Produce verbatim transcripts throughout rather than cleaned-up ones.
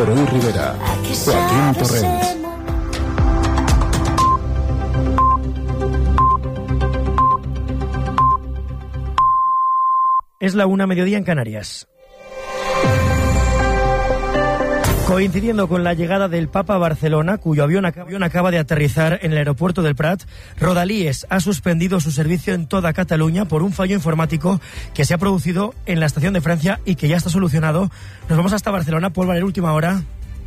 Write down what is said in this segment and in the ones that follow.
Torón Rivera, Joaquín Torrens. Es la una, mediodía en Canarias. Coincidiendo con la llegada del Papa a Barcelona, cuyo avión acaba de aterrizar en el aeropuerto del Prat, Rodalies ha suspendido su servicio en toda Cataluña por un fallo informático que se ha producido en la estación de Francia y que ya está solucionado. Nos vamos hasta Barcelona. Paul Valer, última hora.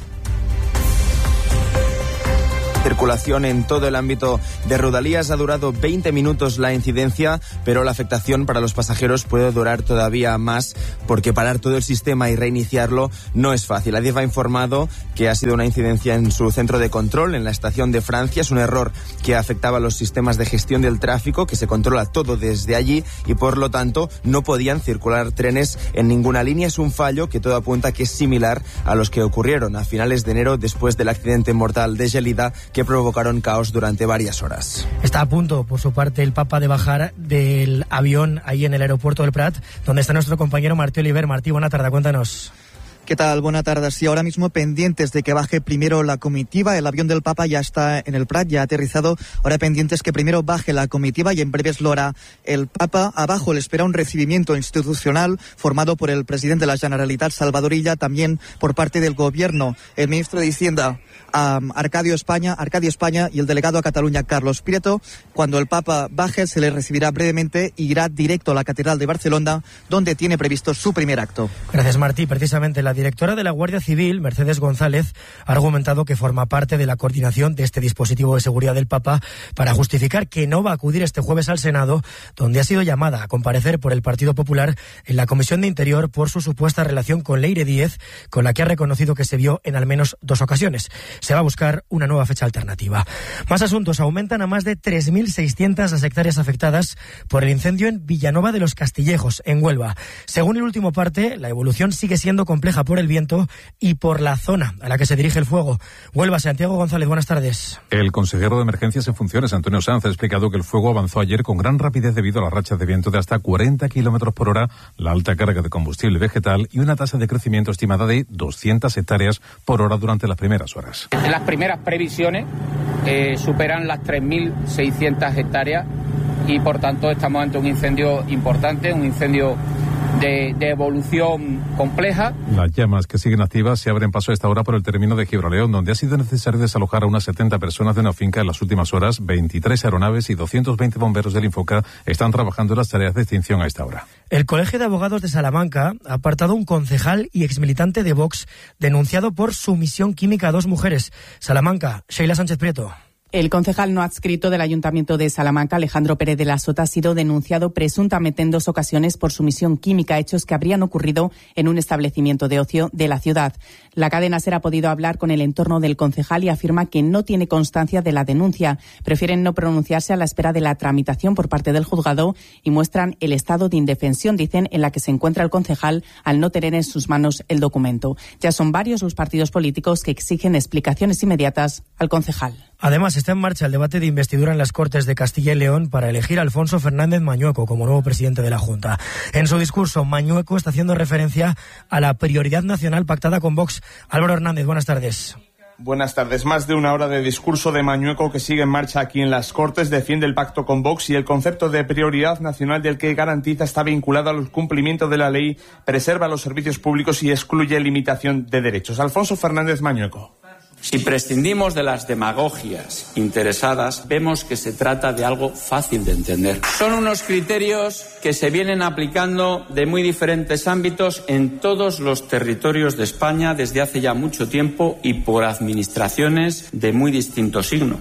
Circulación en todo el ámbito de Rodalías. Ha durado veinte minutos la incidencia, pero la afectación para los pasajeros puede durar todavía más, porque parar todo el sistema y reiniciarlo no es fácil. Adif ha informado que ha sido una incidencia en su centro de control, en la estación de Francia. Es un error que afectaba a los sistemas de gestión del tráfico, que se controla todo desde allí y por lo tanto no podían circular trenes en ninguna línea. Es un fallo que todo apunta que es similar a los que ocurrieron a finales de enero después del accidente mortal de Gelida, que provocaron caos durante varias horas. Está a punto, por su parte, el Papa de bajar del avión ahí en el aeropuerto del Prat, donde está nuestro compañero Martí Oliver. Martí, buena tarde, cuéntanos. ¿Qué tal? Buena tarde. Sí, ahora mismo pendientes de que baje primero la comitiva. El avión del Papa ya está en el Prat, ya ha aterrizado. Ahora pendientes que primero baje la comitiva y en breves lo hará el Papa. Abajo le espera un recibimiento institucional formado por el presidente de la Generalitat, Salvador Illa, también por parte del gobierno, el ministro de Hacienda, um, Arcadio España, Arcadio España y el delegado a Cataluña, Carlos Prieto. Cuando el Papa baje se le recibirá brevemente y irá directo a la Catedral de Barcelona, donde tiene previsto su primer acto. Gracias, Martí. Precisamente la directora de la Guardia Civil, Mercedes González, ha argumentado que forma parte de la coordinación de este dispositivo de seguridad del Papa para justificar que no va a acudir este jueves al Senado, donde ha sido llamada a comparecer por el Partido Popular en la Comisión de Interior por su supuesta relación con Leire Díez, con la que ha reconocido que se vio en al menos dos ocasiones. Se va a buscar una nueva fecha alternativa. Más asuntos. Aumentan a más de tres mil seiscientas las hectáreas afectadas por el incendio en Villanova de los Castillejos, en Huelva. Según el último parte, la evolución sigue siendo compleja por el viento y por la zona a la que se dirige el fuego. Huelva, Santiago González, buenas tardes. El consejero de Emergencias en funciones, Antonio Sanz, ha explicado que el fuego avanzó ayer con gran rapidez debido a las rachas de viento de hasta cuarenta kilómetros por hora, la alta carga de combustible vegetal y una tasa de crecimiento estimada de doscientas hectáreas por hora durante las primeras horas. Las primeras previsiones eh, superan las tres mil seiscientas hectáreas y por tanto estamos ante un incendio importante, un incendio De, de evolución compleja. Las llamas que siguen activas se abren paso a esta hora por el término de Gibraleón, donde ha sido necesario desalojar a unas setenta personas de una finca en las últimas horas. veintitrés aeronaves y doscientos veinte bomberos del Infoca están trabajando en las tareas de extinción a esta hora. El Colegio de Abogados de Salamanca ha apartado a un concejal y exmilitante de Vox denunciado por sumisión química a dos mujeres. Salamanca, Sheila Sánchez Prieto. El concejal no adscrito del Ayuntamiento de Salamanca, Alejandro Pérez de la Sota, ha sido denunciado presuntamente en dos ocasiones por sumisión química, hechos que habrían ocurrido en un establecimiento de ocio de la ciudad. La cadena SER ha podido hablar con el entorno del concejal y afirma que no tiene constancia de la denuncia. Prefieren no pronunciarse a la espera de la tramitación por parte del juzgado y muestran el estado de indefensión, dicen, en la que se encuentra el concejal al no tener en sus manos el documento. Ya son varios los partidos políticos que exigen explicaciones inmediatas al concejal. Además, está en marcha el debate de investidura en las Cortes de Castilla y León para elegir a Alfonso Fernández Mañueco como nuevo presidente de la Junta. En su discurso, Mañueco está haciendo referencia a la prioridad nacional pactada con Vox. Álvaro Hernández, buenas tardes. Buenas tardes. Más de una hora de discurso de Mañueco que sigue en marcha aquí en las Cortes. Defiende el pacto con Vox y el concepto de prioridad nacional del que garantiza está vinculado al cumplimiento de la ley, preserva los servicios públicos y excluye limitación de derechos. Alfonso Fernández Mañueco. Si prescindimos de las demagogias interesadas, vemos que se trata de algo fácil de entender. Son unos criterios que se vienen aplicando de muy diferentes ámbitos en todos los territorios de España desde hace ya mucho tiempo y por administraciones de muy distinto signo.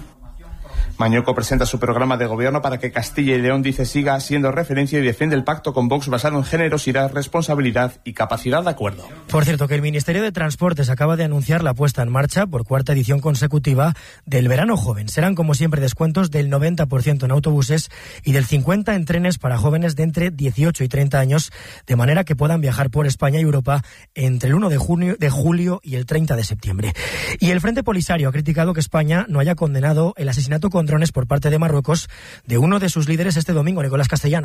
Mañueco presenta su programa de gobierno para que Castilla y León, dice, siga siendo referencia y defiende el pacto con Vox basado en generosidad, responsabilidad y capacidad de acuerdo. Por cierto, que el Ministerio de Transportes acaba de anunciar la puesta en marcha por cuarta edición consecutiva del Verano Joven. Serán, como siempre, descuentos del noventa por ciento en autobuses y del cincuenta por ciento en trenes para jóvenes de entre dieciocho y treinta años, de manera que puedan viajar por España y Europa entre el uno de junio, de julio y el treinta de septiembre. Y el Frente Polisario ha criticado que España no haya condenado el asesinato con drones por parte de Marruecos de uno de sus líderes este domingo, Nicolás Castellano.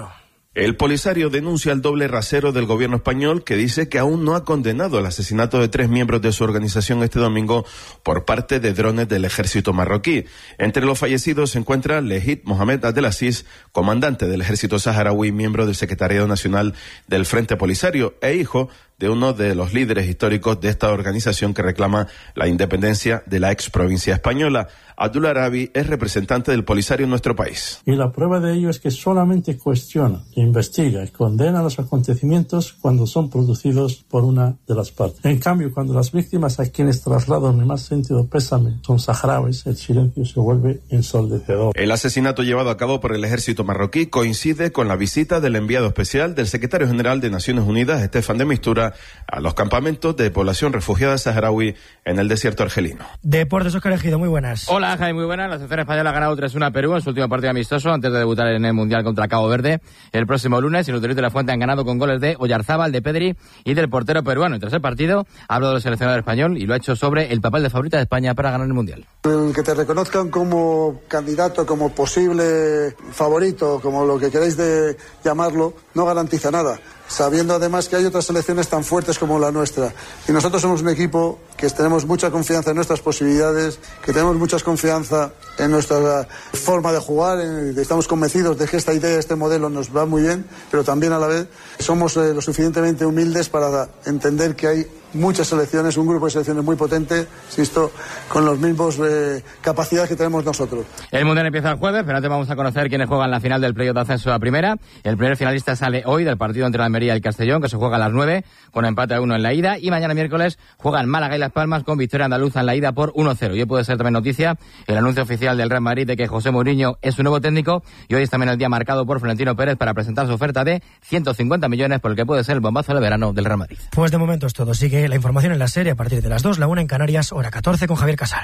El Polisario denuncia el doble rasero del gobierno español, que dice que aún no ha condenado el asesinato de tres miembros de su organización este domingo por parte de drones del ejército marroquí. Entre los fallecidos se encuentra Lehit Mohamed Abdelaziz, comandante del ejército saharaui, miembro del Secretariado Nacional del Frente Polisario e hijo de uno de los líderes históricos de esta organización que reclama la independencia de la ex provincia española. Abdul Arabi es representante del Polisario en nuestro país. Y la prueba de ello es que solamente cuestiona, investiga y condena los acontecimientos cuando son producidos por una de las partes. En cambio, cuando las víctimas a quienes traslado mi más sentido pésame son saharauis, el silencio se vuelve ensordecedor. El asesinato llevado a cabo por el ejército marroquí coincide con la visita del enviado especial del secretario general de Naciones Unidas, Estefan de Mistura, a los campamentos de población refugiada saharaui en el desierto argelino. Deportes, Óscar Ejido, muy buenas. Hola, Jaime, muy buenas. La selección española ha ganado tres uno a Perú en su último partido amistoso antes de debutar en el Mundial contra Cabo Verde el próximo lunes. Y los de la Fuente han ganado con goles de Oyarzábal, de Pedri y del portero peruano. Y tras el partido, hablo del seleccionador español y lo ha hecho sobre el papel de favorita de España para ganar el Mundial. El que te reconozcan como candidato, como posible favorito, como lo que queréis de llamarlo, no garantiza nada, sabiendo además que hay otras selecciones tan fuertes como la nuestra. Y nosotros somos un equipo que tenemos mucha confianza en nuestras posibilidades, que tenemos mucha confianza en nuestra forma de jugar, en, estamos convencidos de que esta idea, este modelo nos va muy bien, pero también a la vez somos eh, lo suficientemente humildes para entender que hay muchas selecciones, un grupo de selecciones muy potente, insisto, con los mismos eh, capacidades que tenemos nosotros. El Mundial empieza el jueves, pero antes vamos a conocer quiénes juegan la final del playoff de ascenso a primera. El primer finalista sale hoy del partido entre la Almería y el Castellón, que se juega a las nueve, con empate a uno en la ida, y mañana miércoles juegan Málaga y Las Palmas con victoria andaluza en la ida por uno cero. Y hoy puede ser también noticia el anuncio oficial del Real Madrid de que José Mourinho es su nuevo técnico, y hoy es también el día marcado por Florentino Pérez para presentar su oferta de ciento cincuenta millones por el que puede ser el bombazo de verano del Real Madrid. Pues de momento es todo. Sigue la información en la serie a partir de las dos, la una en Canarias, hora catorce con Javier Casal.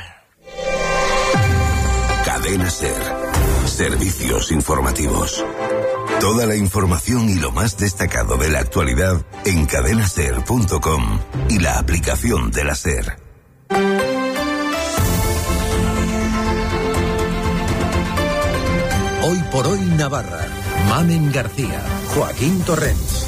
Cadena SER. Servicios informativos. Toda la información y lo más destacado de la actualidad en cadena ser punto com y la aplicación de la SER. Hoy por hoy Navarra. Mamen García. Joaquín Torrens.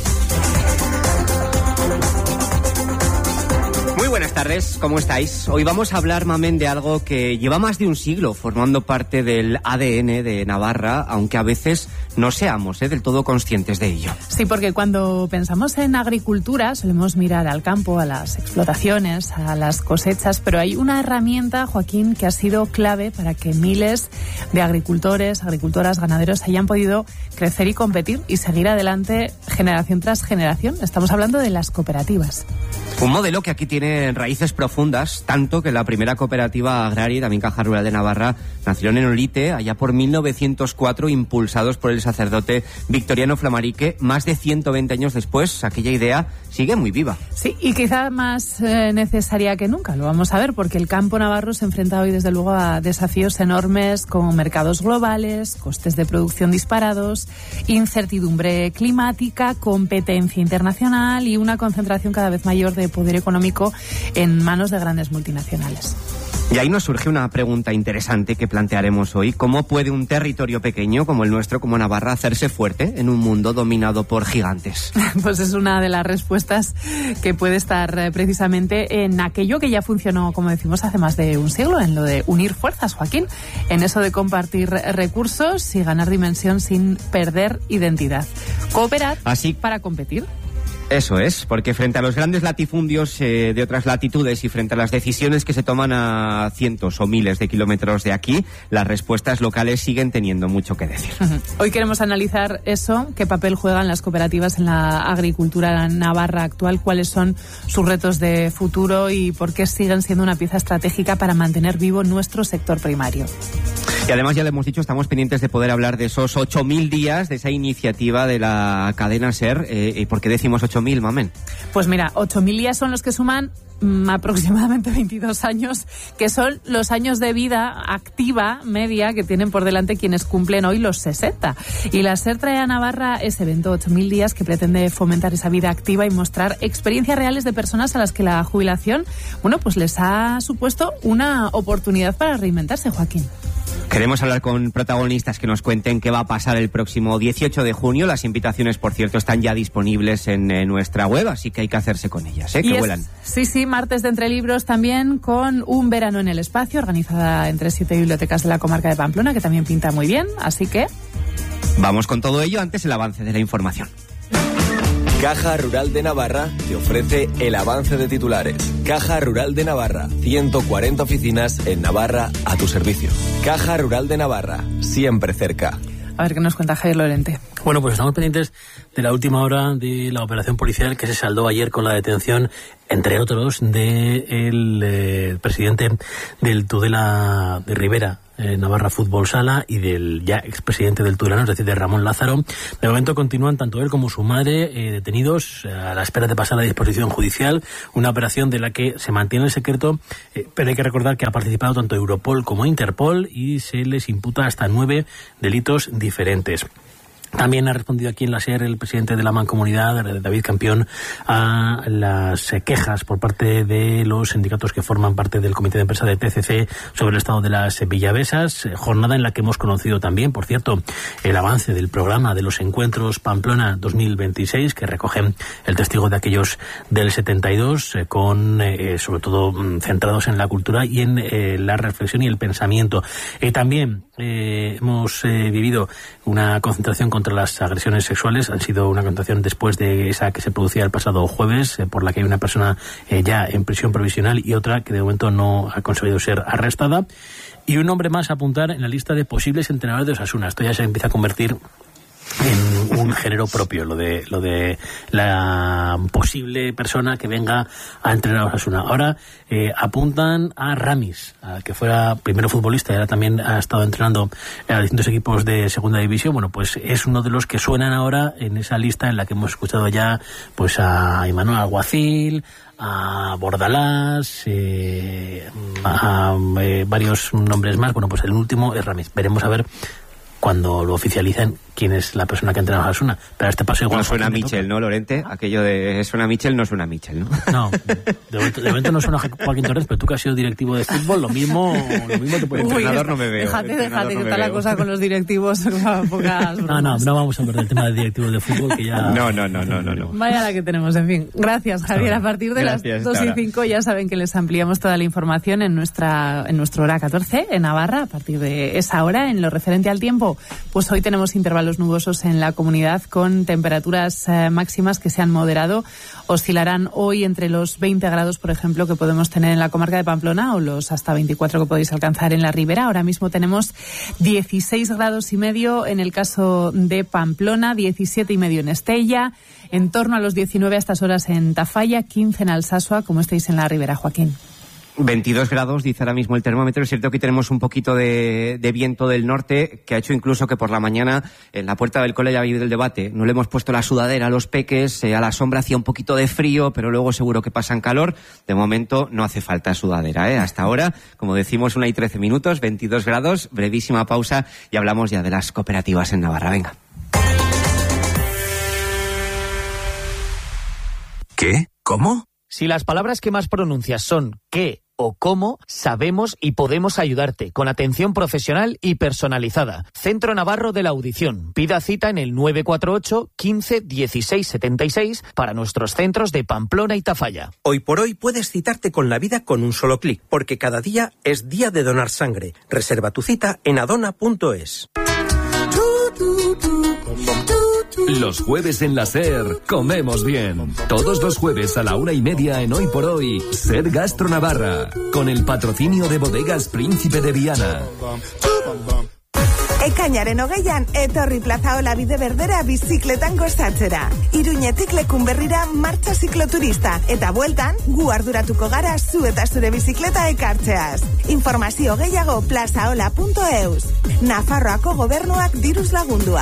Muy buenas tardes, ¿cómo estáis? Hoy vamos a hablar, Mamen, de algo que lleva más de un siglo formando parte del A D N de Navarra, aunque a veces no seamos ¿eh? del todo conscientes de ello. Sí, porque cuando pensamos en agricultura solemos mirar al campo, a las explotaciones, a las cosechas, pero hay una herramienta, Joaquín, que ha sido clave para que miles de agricultores, agricultoras, ganaderos hayan podido crecer y competir y seguir adelante generación tras generación. Estamos hablando de las cooperativas. Un modelo que aquí tiene raíces profundas, tanto que la primera cooperativa agraria y también Caja Rural de Navarra nacieron en Olite allá por mil novecientos cuatro, impulsados por el sacerdote Victoriano Flamarique. Más de ciento veinte años después, aquella idea sigue muy viva. Sí, y quizá más eh, necesaria que nunca, lo vamos a ver, porque el campo navarro se enfrenta hoy desde luego a desafíos enormes como mercados globales, costes de producción disparados, incertidumbre climática, competencia internacional y una concentración cada vez mayor de poder económico en manos de grandes multinacionales. Y ahí nos surge una pregunta interesante que plantearemos hoy. ¿Cómo puede un territorio pequeño como el nuestro, como Navarra, hacerse fuerte en un mundo dominado por gigantes? Pues es una de las respuestas que puede estar eh, precisamente en aquello que ya funcionó, como decimos, hace más de un siglo, en lo de unir fuerzas, Joaquín, en eso de compartir recursos y ganar dimensión sin perder identidad. Cooperar Así... para competir. Eso es, porque frente a los grandes latifundios eh, de otras latitudes y frente a las decisiones que se toman a cientos o miles de kilómetros de aquí, las respuestas locales siguen teniendo mucho que decir. Uh-huh. Hoy queremos analizar eso, qué papel juegan las cooperativas en la agricultura navarra actual, cuáles son sus retos de futuro y por qué siguen siendo una pieza estratégica para mantener vivo nuestro sector primario. Y además, ya lo hemos dicho, estamos pendientes de poder hablar de esos ocho mil días de esa iniciativa de la cadena SER. Eh, ¿Y por qué decimos ocho mil, Mamen? Pues mira, ocho mil días son los que suman mmm, aproximadamente veintidós años, que son los años de vida activa media que tienen por delante quienes cumplen hoy los sesenta. Y la SER trae a Navarra ese evento, ocho mil días, que pretende fomentar esa vida activa y mostrar experiencias reales de personas a las que la jubilación, bueno, pues les ha supuesto una oportunidad para reinventarse, Joaquín. Qué Queremos hablar con protagonistas que nos cuenten qué va a pasar el próximo dieciocho de junio. Las invitaciones, por cierto, están ya disponibles en eh, nuestra web, así que hay que hacerse con ellas, ¿eh? Que es, vuelan. Sí, sí, martes de Entre Libros también con Un verano en el espacio, organizada entre siete bibliotecas de la comarca de Pamplona, que también pinta muy bien, así que... Vamos con todo ello, antes el avance de la información. Caja Rural de Navarra te ofrece el avance de titulares. Caja Rural de Navarra, ciento cuarenta oficinas en Navarra a tu servicio. Caja Rural de Navarra, siempre cerca. A ver qué nos cuenta Javier Lorente. Bueno, pues estamos pendientes de la última hora de la operación policial que se saldó ayer con la detención, entre otros, del de eh, presidente del Tudela de Rivera, eh, Navarra Fútbol Sala, y del ya expresidente del Tudelano, es decir, de Ramón Lázaro. De momento continúan tanto él como su madre eh, detenidos a la espera de pasar a disposición judicial, una operación de la que se mantiene el secreto, eh, pero hay que recordar que ha participado tanto Europol como Interpol y se les imputa hasta nueve delitos diferentes. También ha respondido aquí en la SER el presidente de la Mancomunidad, David Campión, a las quejas por parte de los sindicatos que forman parte del comité de empresa de T C C sobre el estado de las Villavesas, jornada en la que hemos conocido también, por cierto, el avance del programa de los encuentros Pamplona dos mil veintiséis, que recogen el testigo de aquellos del setenta y dos, eh, con eh, sobre todo centrados en la cultura y en eh, la reflexión y el pensamiento. Eh, también eh, hemos eh, vivido una concentración contra las agresiones sexuales. Han sido una concentración después de esa que se producía el pasado jueves, eh, por la que hay una persona eh, ya en prisión provisional y otra que de momento no ha conseguido ser arrestada. Y un nombre más a apuntar en la lista de posibles entrenadores de Osasuna. Esto ya se empieza a convertir en un género propio, lo de lo de la posible persona que venga a entrenar a Osasuna. Ahora eh, apuntan a Ramis, a que fuera primero futbolista y ahora también ha estado entrenando a distintos equipos de segunda división. Bueno, pues es uno de los que suenan ahora en esa lista en la que hemos escuchado ya pues a Imanol Alguacil, a Bordalás, eh, a, a eh, varios nombres más. Bueno, pues el último es Ramis. Veremos a ver cuando lo oficialicen quién es la persona que ha entrenado a Osasuna. Pero a este paso igual... No suena a Michel, ¿no, Lorente? Aquello de suena a Michel, no suena a Michel, ¿no? No, de momento, de momento no suena a Joaquín Torres, pero tú que has sido directivo de fútbol, lo mismo, lo mismo te puede... Uy, entrenador no me veo. Déjate, déjate, no que está la cosa con los directivos. Pocas no, no, no vamos a hablar del tema de directivos de fútbol, que ya... No, no, no, no, no. no. Vaya la que tenemos, en fin. Gracias, Javier. A partir de Gracias, las dos y cinco ya saben que les ampliamos toda la información en nuestra en nuestro hora catorce, en Navarra, a partir de esa hora. En lo referente al tiempo, pues hoy tenemos intervalos nubosos en la comunidad con temperaturas eh, máximas que se han moderado. Oscilarán hoy entre los veinte grados, por ejemplo, que podemos tener en la comarca de Pamplona o los hasta veinticuatro que podéis alcanzar en la Ribera. Ahora mismo tenemos dieciséis grados y medio en el caso de Pamplona, diecisiete y medio en Estella, en torno a los diecinueve a estas horas en Tafalla, quince en Alsasua, como estáis en la Ribera, Joaquín. veintidós grados, dice ahora mismo el termómetro. Es cierto que tenemos un poquito de, de viento del norte, que ha hecho incluso que por la mañana en la puerta del cole ya ha habido el debate. No le hemos puesto la sudadera a los peques, eh, a la sombra hacía un poquito de frío, pero luego seguro que pasan calor. De momento no hace falta sudadera, ¿eh? Hasta ahora, como decimos, una y trece minutos, veintidós grados, brevísima pausa y hablamos ya de las cooperativas en Navarra. Venga. ¿Qué? ¿Cómo? Si las palabras que más pronuncias son qué o cómo, sabemos y podemos ayudarte con atención profesional y personalizada. Centro Navarro de la Audición. Pida cita en el nueve cuatro ocho, quince, dieciséis, setenta y seis para nuestros centros de Pamplona y Tafalla. Hoy por hoy puedes citarte con la vida con un solo clic, porque cada día es día de donar sangre. Reserva tu cita en adona punto es. Los jueves en la SER comemos bien. Todos los jueves a la una y media en Hoy por Hoy, SER Gastro Navarra, con el patrocinio de Bodegas Príncipe de Viana. Ekainaren hogeian, etorri plazaola bide berdera bizikletan gozatzera. Iruñetik lekun berrira martxa zikloturista. Eta bueltan, gu arduratuko gara zu eta zure bizikleta ekartzeaz. Informazio gehiago plazaola punto eus. Nafarroako gobernuak diruz lagundua.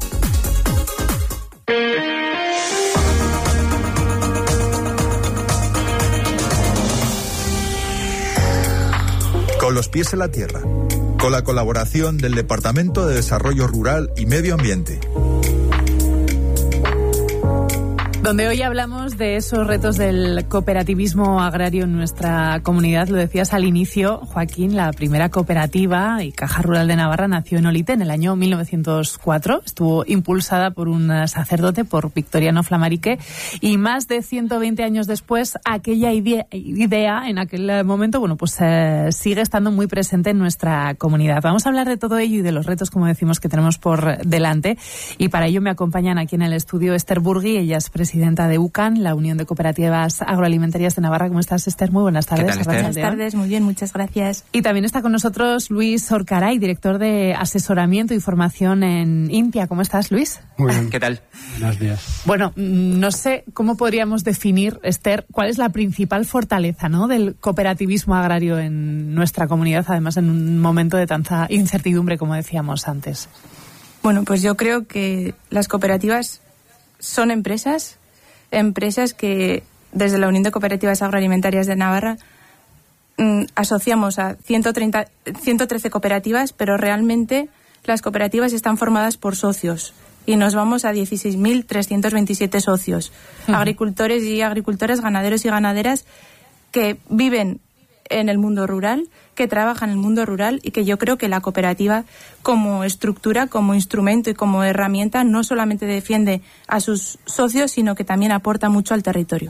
Con los pies en la tierra, con la colaboración del Departamento de Desarrollo Rural y Medio Ambiente. Donde hoy hablamos de esos retos del cooperativismo agrario en nuestra comunidad. Lo decías al inicio, Joaquín, la primera cooperativa y Caja Rural de Navarra nació en Olite en el año mil novecientos cuatro. Estuvo impulsada por un sacerdote, por Victoriano Flamarique, y más de ciento veinte años después, aquella idea, idea en aquel momento, bueno, pues eh, sigue estando muy presente en nuestra comunidad. Vamos a hablar de todo ello y de los retos, como decimos, que tenemos por delante. Y para ello me acompañan aquí en el estudio Esther Burgui, ella es presidenta presidenta de U C A N, la Unión de Cooperativas Agroalimentarias de Navarra. ¿Cómo estás, Esther? Muy buenas tardes. ¿Qué tal, Esther? Buenas tardes, muy bien, muchas gracias. Y también está con nosotros Luis Orcaray, director de asesoramiento y formación en INPIA. ¿Cómo estás, Luis? Muy bien. ¿Qué tal? Buenos días. Bueno, no sé cómo podríamos definir, Esther, cuál es la principal fortaleza, ¿no?, del cooperativismo agrario en nuestra comunidad, además en un momento de tanta incertidumbre, como decíamos antes. Bueno, pues yo creo que las cooperativas son empresas, empresas que desde la Unión de Cooperativas Agroalimentarias de Navarra mmm, asociamos a ciento treinta, ciento trece cooperativas, pero realmente las cooperativas están formadas por socios y nos vamos a dieciséis mil trescientos veintisiete socios, uh-huh. agricultores y agricultoras, ganaderos y ganaderas que viven en el mundo rural, que trabajan en el mundo rural, y que yo creo que la cooperativa como estructura, como instrumento y como herramienta no solamente defiende a sus socios, sino que también aporta mucho al territorio.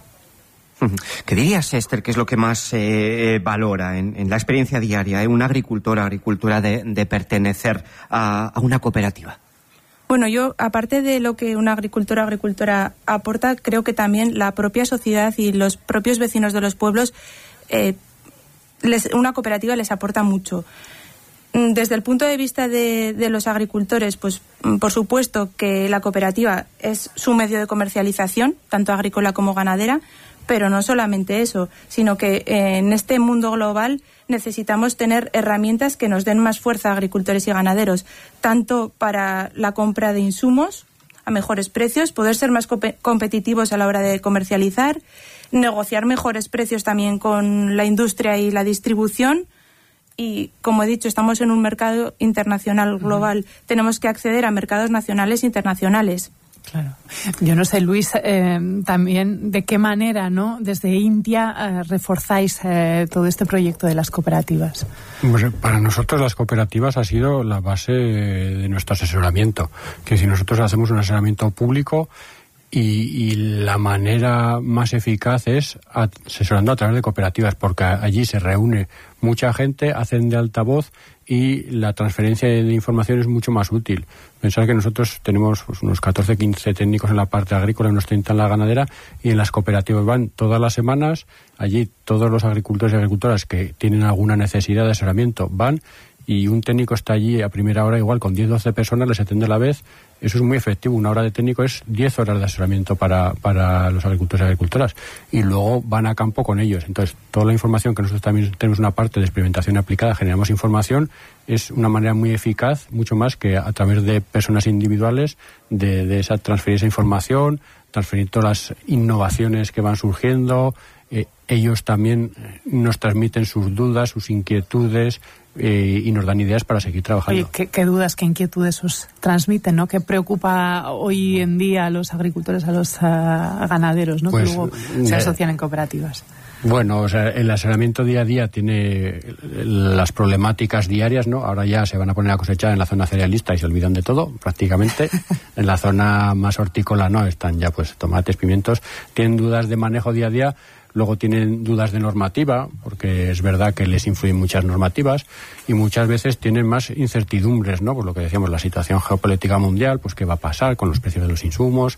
¿Qué dirías, Esther, qué es lo que más eh, valora en, en la experiencia diaria de eh, una agricultora, agricultura de, de pertenecer a, a una cooperativa? Bueno, yo, aparte de lo que una agricultora o agricultora aporta, creo que también la propia sociedad y los propios vecinos de los pueblos eh, Les, una cooperativa les aporta mucho. Desde el punto de vista de, de los agricultores, pues por supuesto que la cooperativa es su medio de comercialización, tanto agrícola como ganadera, pero no solamente eso, sino que en este mundo global necesitamos tener herramientas que nos den más fuerza a agricultores y ganaderos, tanto para la compra de insumos a mejores precios, poder ser más comp- competitivos a la hora de comercializar, negociar mejores precios también con la industria y la distribución. Y, como he dicho, estamos en un mercado internacional global. Uh-huh. Tenemos que acceder a mercados nacionales e internacionales. Claro. Yo no sé, Luis, eh, también de qué manera, ¿no?, desde INPIA eh, reforzáis eh, todo este proyecto de las cooperativas. Pues para nosotros las cooperativas ha sido la base de nuestro asesoramiento, que si nosotros hacemos un asesoramiento público y, y la manera más eficaz es asesorando a través de cooperativas, porque allí se reúne mucha gente, hacen de altavoz y la transferencia de información es mucho más útil. Pensar que nosotros tenemos pues, unos catorce, quince técnicos en la parte agrícola, unos treinta en la ganadera, y en las cooperativas van todas las semanas. Allí todos los agricultores y agricultoras que tienen alguna necesidad de asesoramiento van, y un técnico está allí a primera hora igual con diez, doce personas, les atiende a la vez. Eso es muy efectivo. Una hora de técnico es diez horas de asesoramiento para, para los agricultores y agricultoras. Y luego van a campo con ellos. Entonces, toda la información que nosotros también tenemos una parte de experimentación aplicada, generamos información, es una manera muy eficaz, mucho más que a través de personas individuales, de, de esa transferir esa información, transferir todas las innovaciones que van surgiendo. Eh, ellos también nos transmiten sus dudas, sus inquietudes, eh, y nos dan ideas para seguir trabajando. Oye, ¿qué, qué dudas, qué inquietudes os transmiten, ¿no? ¿Qué preocupa hoy en día a los agricultores, a los uh, ganaderos, ¿no?, pues, que luego eh, se asocian en cooperativas? Bueno, o sea, el asesoramiento día a día tiene las problemáticas diarias, ¿no? Ahora ya se van a poner a cosechar en la zona cerealista y se olvidan de todo, prácticamente. En la zona más hortícola no, están ya pues tomates, pimientos. Tienen dudas de manejo día a día. Luego tienen dudas de normativa, porque es verdad que les influyen muchas normativas, y muchas veces tienen más incertidumbres, ¿no? Por lo que decíamos, la situación geopolítica mundial, pues qué va a pasar con los precios de los insumos,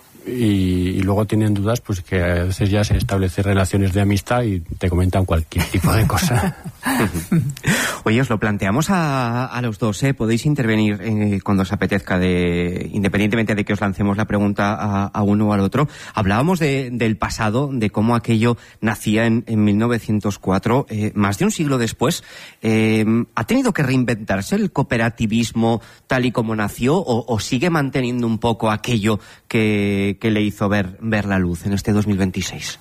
y, y luego tienen dudas, pues que a veces ya se establecen relaciones de amistad y te comentan cualquier tipo de cosa. Oye, os lo planteamos a, a los dos, ¿eh? Podéis intervenir eh, cuando os apetezca, de, independientemente de que os lancemos la pregunta a, a uno o al otro. Hablábamos de, del pasado, de cómo aquello nacía en, en mil novecientos cuatro, eh, más de un siglo después. Eh, ¿Ha tenido que reinventarse el cooperativismo tal y como nació, o, o sigue manteniendo un poco aquello que, que le hizo ver, ver la luz en este dos mil veintiséis?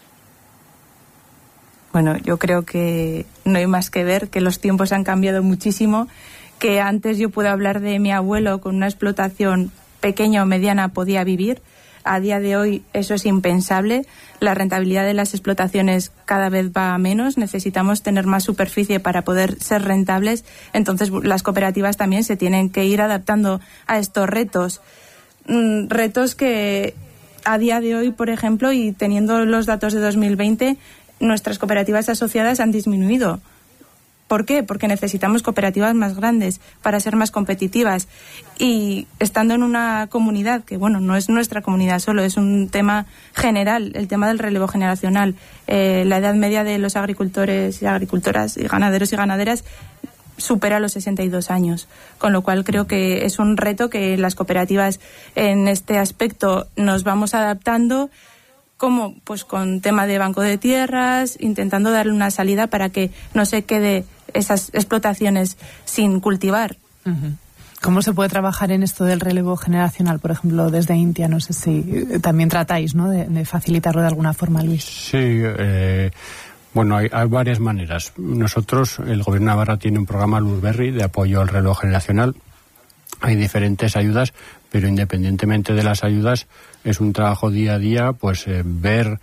Bueno, yo creo que no hay más que ver, que los tiempos han cambiado muchísimo, que antes yo puedo hablar de mi abuelo con una explotación pequeña o mediana podía vivir. A día de hoy eso es impensable. La rentabilidad de las explotaciones cada vez va a menos. Necesitamos tener más superficie para poder ser rentables. Entonces las cooperativas también se tienen que ir adaptando a estos retos. Mm, retos que a día de hoy, por ejemplo, y teniendo los datos de dos mil veinte, nuestras cooperativas asociadas han disminuido. ¿Por qué? Porque necesitamos cooperativas más grandes para ser más competitivas. Y estando en una comunidad, que bueno, no es nuestra comunidad solo, es un tema general, el tema del relevo generacional. Eh, la edad media de los agricultores y agricultoras y ganaderos y ganaderas supera los sesenta y dos años. Con lo cual creo que es un reto que las cooperativas en este aspecto nos vamos adaptando. Como pues con tema de banco de tierras, intentando darle una salida para que no se quede esas explotaciones sin cultivar. Uh-huh. ¿Cómo se puede trabajar en esto del relevo generacional? Por ejemplo, desde Intia, no sé si también tratáis, ¿no?, de, de facilitarlo de alguna forma, Luis. Sí, eh, bueno, hay, hay varias maneras. Nosotros, el Gobierno de Navarra tiene un programa Luzberri de apoyo al relevo generacional. Hay diferentes ayudas, pero independientemente de las ayudas, es un trabajo día a día, pues eh, ver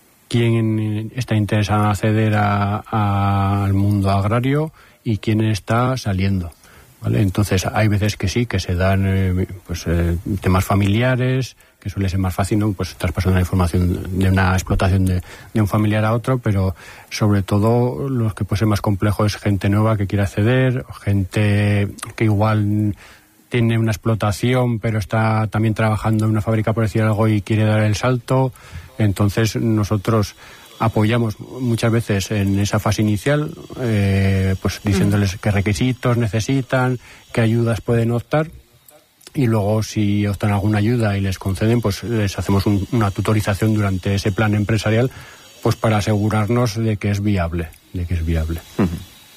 quién está interesado en acceder a, a, al mundo agrario y quién está saliendo, ¿vale? Entonces hay veces que sí, que se dan eh, pues eh, temas familiares, que suele ser más fácil, ¿no?, pues traspasando la información de una explotación de, de un familiar a otro, pero sobre todo los que puede ser más complejo es gente nueva que quiere acceder, gente que igual tiene una explotación pero está también trabajando en una fábrica, por decir algo, y quiere dar el salto. Entonces nosotros apoyamos muchas veces en esa fase inicial, eh, pues diciéndoles qué requisitos necesitan, qué ayudas pueden optar, y luego si optan alguna ayuda y les conceden, pues les hacemos un, una tutorización durante ese plan empresarial, pues para asegurarnos de que es viable, de que es viable. Uh-huh.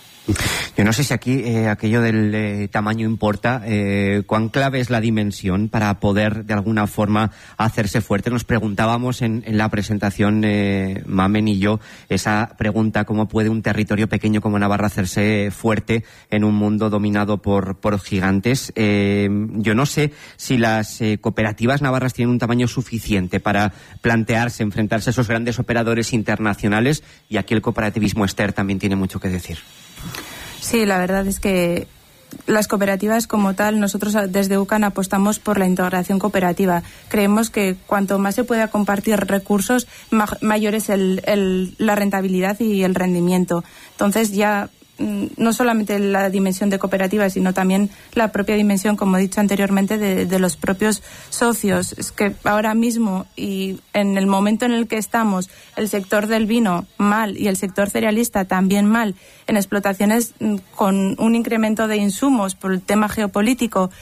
Yo no sé si aquí eh, aquello del eh, tamaño importa. Eh, ¿Cuán clave es la dimensión para poder de alguna forma hacerse fuerte? Nos preguntábamos en, en la presentación, eh, Mamen y yo, esa pregunta: ¿cómo puede un territorio pequeño como Navarra hacerse fuerte en un mundo dominado por, por gigantes? Eh, yo no sé si las eh, cooperativas navarras tienen un tamaño suficiente para plantearse, enfrentarse a esos grandes operadores internacionales, y aquí el cooperativismo, Esther, también tiene mucho que decir. Sí, la verdad es que las cooperativas como tal, nosotros desde U C A N apostamos por la integración cooperativa. Creemos que cuanto más se pueda compartir recursos, ma- mayor es el, el, la rentabilidad y el rendimiento. Entonces ya no solamente la dimensión de cooperativas, sino también la propia dimensión, como he dicho anteriormente, de, de los propios socios. Es que ahora mismo, y en el momento en el que estamos, el sector del vino mal y el sector cerealista también mal, en explotaciones con un incremento de insumos por el tema geopolítico,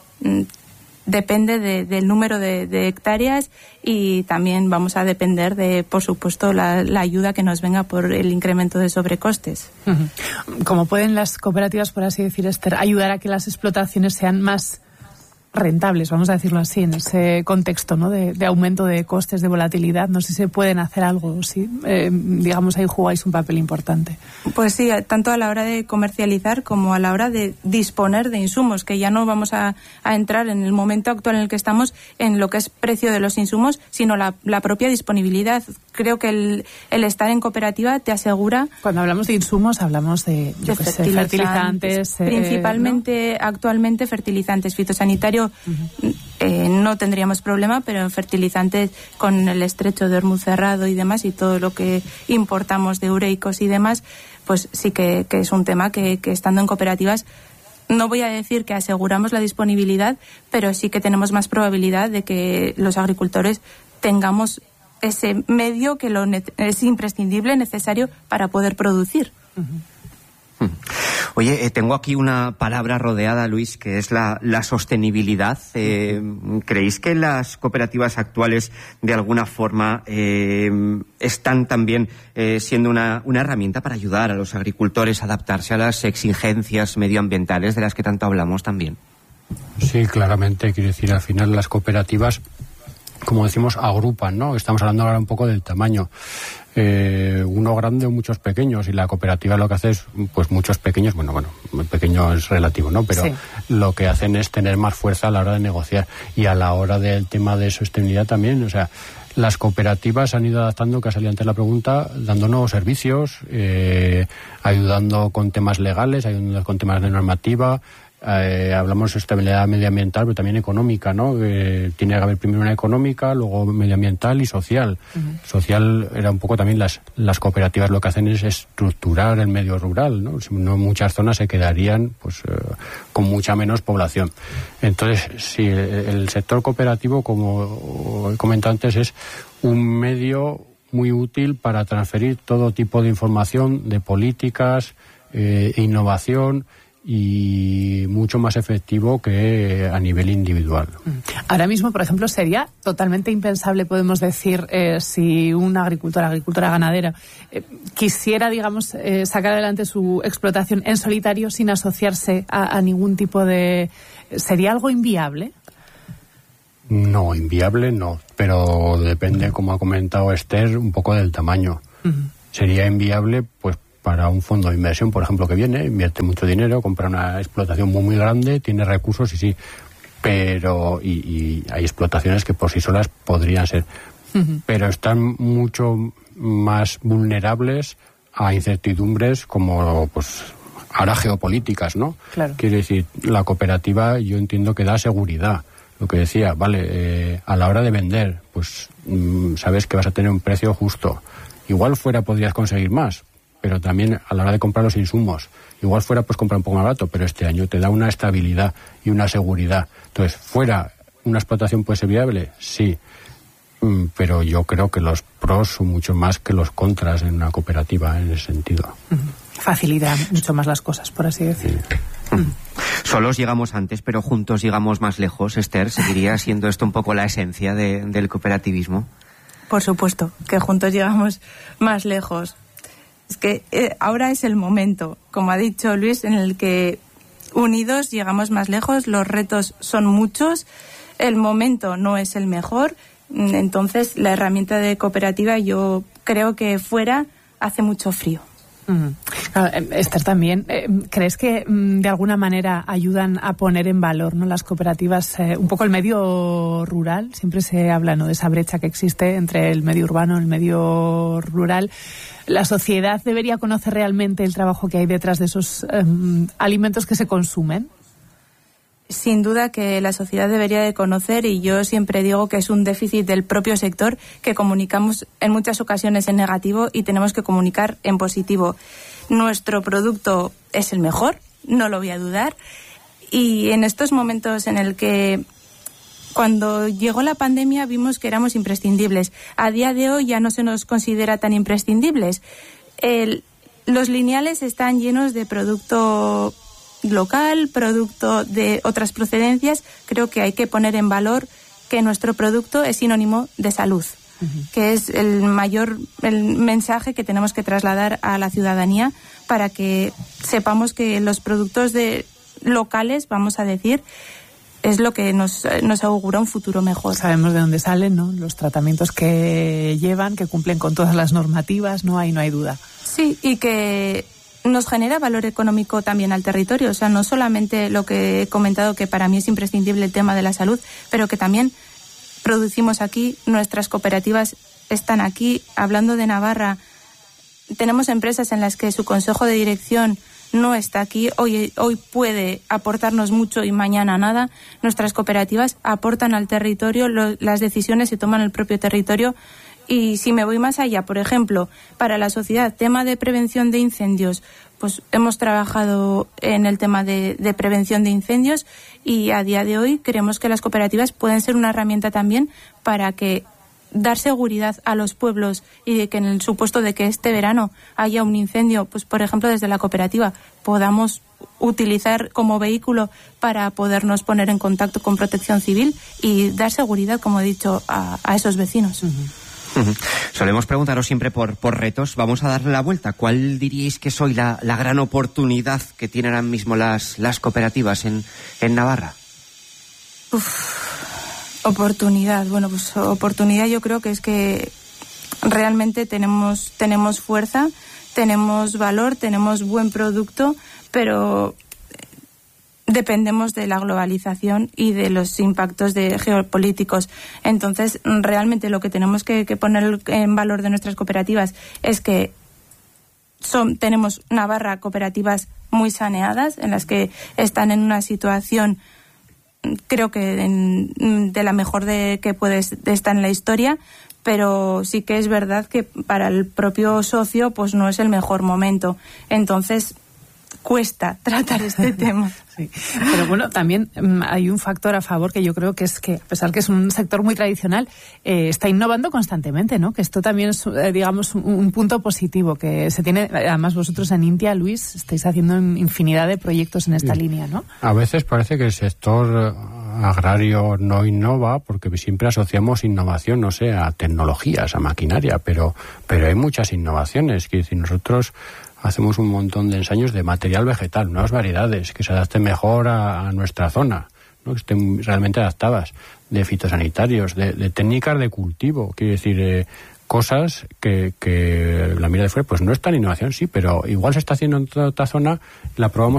depende de, del número de, de hectáreas, y también vamos a depender de, por supuesto, la, la ayuda que nos venga por el incremento de sobrecostes. Uh-huh. ¿Cómo pueden las cooperativas, por así decir, Esther, ayudar a que las explotaciones sean más rentables, vamos a decirlo así, en ese contexto, ¿no?, de, de aumento de costes, de volatilidad? No sé si se pueden hacer algo, si eh, digamos ahí jugáis un papel importante. Pues sí, tanto a la hora de comercializar como a la hora de disponer de insumos, que ya no vamos a, a entrar en el momento actual en el que estamos en lo que es precio de los insumos, sino la, la propia disponibilidad. Creo que el, el estar en cooperativa te asegura... Cuando hablamos de insumos hablamos de, yo de que sé, fertilizantes. Principalmente, eh, ¿no? actualmente, fertilizantes. Fitosanitarios Uh-huh. Eh, no tendríamos problema, pero en fertilizantes, con el estrecho de Hormuz cerrado y demás, y todo lo que importamos de ureicos y demás, pues sí que, que es un tema que, que estando en cooperativas, no voy a decir que aseguramos la disponibilidad, pero sí que tenemos más probabilidad de que los agricultores tengamos ese medio que lo ne- es imprescindible, necesario para poder producir. Uh-huh. Oye, eh, tengo aquí una palabra rodeada, Luis, que es la, la sostenibilidad. Eh, ¿Creéis que las cooperativas actuales, de alguna forma, eh, están también eh, siendo una, una herramienta para ayudar a los agricultores a adaptarse a las exigencias medioambientales de las que tanto hablamos también? Sí, claramente. Quiero decir, al final las cooperativas, como decimos, agrupan, ¿no? Estamos hablando ahora un poco del tamaño. eh, uno grande o muchos pequeños, y la cooperativa lo que hace es, pues muchos pequeños, bueno, bueno, pequeño es relativo, ¿no? Pero sí, lo que hacen es tener más fuerza a la hora de negociar y a la hora del tema de sostenibilidad también. O sea, las cooperativas han ido adaptando, que ha salido antes la pregunta, dando nuevos servicios, eh, ayudando con temas legales, ayudando con temas de normativa. Eh, hablamos de estabilidad medioambiental, pero también económica, ¿no? Eh, tiene que haber primero una económica, luego medioambiental y social. Uh-huh. Social era un poco también las las cooperativas lo que hacen es estructurar el medio rural, ¿no? Si no, muchas zonas se quedarían pues eh, con mucha menos población. Entonces, sí, el, el sector cooperativo, como he comentado antes, es un medio muy útil para transferir todo tipo de información, de políticas, eh, e innovación, y mucho más efectivo que a nivel individual. Ahora mismo, por ejemplo, sería totalmente impensable, podemos decir, eh, si una agricultora, agricultora ganadera, eh, quisiera, digamos, eh, sacar adelante su explotación en solitario sin asociarse a, a ningún tipo de... ¿Sería algo inviable? No, inviable no, pero depende, como ha comentado Esther, un poco del tamaño. Uh-huh. Sería inviable, pues, para un fondo de inversión, por ejemplo, que viene, invierte mucho dinero, compra una explotación muy muy grande, tiene recursos y sí, pero y, y hay explotaciones que por sí solas podrían ser, uh-huh, pero están mucho más vulnerables a incertidumbres como, pues, ahora geopolíticas, ¿no? Claro. Quiere decir, la cooperativa, yo entiendo que da seguridad. Lo que decía, vale, eh, a la hora de vender, pues mmm, sabes que vas a tener un precio justo. Igual fuera podrías conseguir más, pero también a la hora de comprar los insumos, igual fuera pues comprar un poco más barato, pero este año te da una estabilidad y una seguridad. Entonces, fuera, ¿una explotación puede ser viable? Sí, mm, pero yo creo que los pros son mucho más que los contras en una cooperativa en ese sentido. Facilita mucho más las cosas, por así decirlo. Sí. Mm. Solos llegamos antes, pero juntos llegamos más lejos. Esther, ¿seguiría siendo esto un poco la esencia de, del cooperativismo? Por supuesto, que juntos llegamos más lejos. Es que eh, ahora es el momento, como ha dicho Luis, en el que unidos llegamos más lejos, los retos son muchos, el momento no es el mejor, entonces la herramienta de cooperativa yo creo que fuera hace mucho frío. Uh-huh. Claro, Esther, también, eh, ¿crees que mm, de alguna manera ayudan a poner en valor, ¿no, las cooperativas, eh, un poco el medio rural? Siempre se habla, ¿no, de esa brecha que existe entre el medio urbano y el medio rural. ¿La sociedad debería conocer realmente el trabajo que hay detrás de esos eh, alimentos que se consumen? Sin duda que la sociedad debería de conocer, y yo siempre digo que es un déficit del propio sector, que comunicamos en muchas ocasiones en negativo y tenemos que comunicar en positivo. Nuestro producto es el mejor, no lo voy a dudar, y en estos momentos en el que cuando llegó la pandemia vimos que éramos imprescindibles. A día de hoy ya no se nos considera tan imprescindibles. El, los lineales están llenos de producto local, producto de otras procedencias. Creo que hay que poner en valor que nuestro producto es sinónimo de salud, uh-huh, que es el mayor el mensaje que tenemos que trasladar a la ciudadanía para que sepamos que los productos de locales, vamos a decir, es lo que nos, nos augura un futuro mejor. Sabemos de dónde salen, ¿no?, los tratamientos que llevan, que cumplen con todas las normativas, no hay, no hay duda. Sí, y que nos genera valor económico también al territorio. O sea, no solamente lo que he comentado, que para mí es imprescindible el tema de la salud, pero que también producimos aquí, nuestras cooperativas están aquí. Hablando de Navarra, tenemos empresas en las que su consejo de dirección no está aquí, hoy, hoy puede aportarnos mucho y mañana nada. Nuestras cooperativas aportan al territorio, lo, las decisiones se toman en el propio territorio. Y si me voy más allá, por ejemplo, para la sociedad, tema de prevención de incendios, pues hemos trabajado en el tema de, de prevención de incendios, y a día de hoy creemos que las cooperativas pueden ser una herramienta también para que dar seguridad a los pueblos, y de que en el supuesto de que este verano haya un incendio, pues por ejemplo desde la cooperativa podamos utilizar como vehículo para podernos poner en contacto con Protección Civil y dar seguridad, como he dicho, a, a esos vecinos. Uh-huh. Uh-huh. Solemos preguntaros siempre por, por retos. Vamos a darle la vuelta. ¿Cuál diríais que es hoy la, la gran oportunidad que tienen ahora mismo las, las cooperativas en, en Navarra? Uf. Oportunidad, bueno, pues oportunidad yo creo que es que realmente tenemos, tenemos fuerza, tenemos valor, tenemos buen producto, pero dependemos de la globalización y de los impactos de geopolíticos. Entonces, realmente lo que tenemos que, que poner en valor de nuestras cooperativas es que son, tenemos Navarra cooperativas muy saneadas, en las que están en una situación, creo que en, de la mejor de que puede estar en la historia, pero sí que es verdad que para el propio socio pues no es el mejor momento. Entonces, cuesta tratar este tema. Sí. Pero bueno, también um, hay un factor a favor que yo creo que es que, a pesar que es un sector muy tradicional, eh, está innovando constantemente, ¿no? Que esto también es, eh, digamos, un, un punto positivo que se tiene. Además, vosotros en Intia, Luis, estáis haciendo infinidad de proyectos en esta sí. línea, ¿no? A veces parece que el sector agrario no innova porque siempre asociamos innovación, no sé, a tecnologías, a maquinaria, pero, pero hay muchas innovaciones. Quiero decir, nosotros hacemos un montón de ensayos de material vegetal, nuevas variedades que se adapten mejor a, a nuestra zona, ¿no? Que estén realmente adaptadas, de fitosanitarios, de, de técnicas de cultivo, quiero decir, eh, cosas que, que la mira de fuera pues no es tan innovación, sí, pero igual se está haciendo en toda otra zona, la probamos